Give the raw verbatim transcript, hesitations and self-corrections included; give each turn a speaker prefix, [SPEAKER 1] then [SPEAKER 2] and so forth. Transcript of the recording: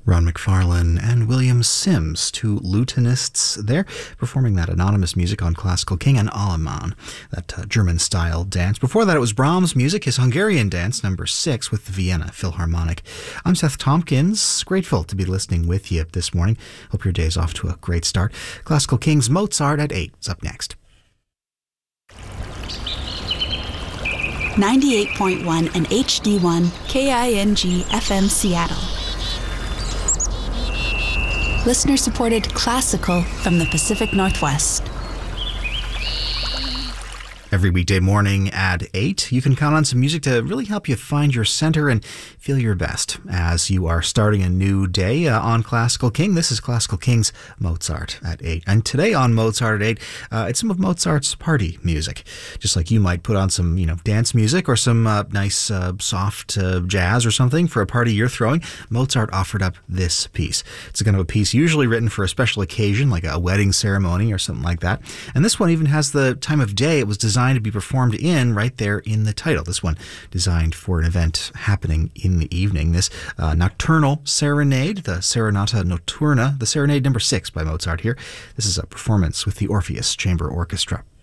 [SPEAKER 1] Ron McFarlane and William Sims, two lutenists there, performing that anonymous music on Classical King and Alemann, that uh, German-style dance. Before that, it was Brahms' music, his Hungarian dance, number six, with the Vienna Philharmonic. I'm Seth Tompkins, grateful to be listening with you this morning. Hope your day's off to a great start. Classical King's Mozart at eight is up next.
[SPEAKER 2] ninety-eight point one and H D one K I N G F M Seattle. Listener-supported classical from the Pacific Northwest.
[SPEAKER 1] Every weekday morning at eight, you can count on some music to really help you find your center and feel your best as you are starting a new day uh, on Classical King. This is Classical King's Mozart at eight. And today on Mozart at eight, uh, it's some of Mozart's party music. Just like you might put on some, you know, dance music or some uh, nice uh, soft uh, jazz or something for a party you're throwing, Mozart offered up this piece. It's kind of a piece usually written for a special occasion, like a wedding ceremony or something like that. And this one even has the time of day it was designed to be performed in right there in the title. This one designed for an event happening in the evening. This uh, nocturnal serenade, the Serenata Notturna, the serenade number six by Mozart here. This is a performance with the Orpheus Chamber Orchestra.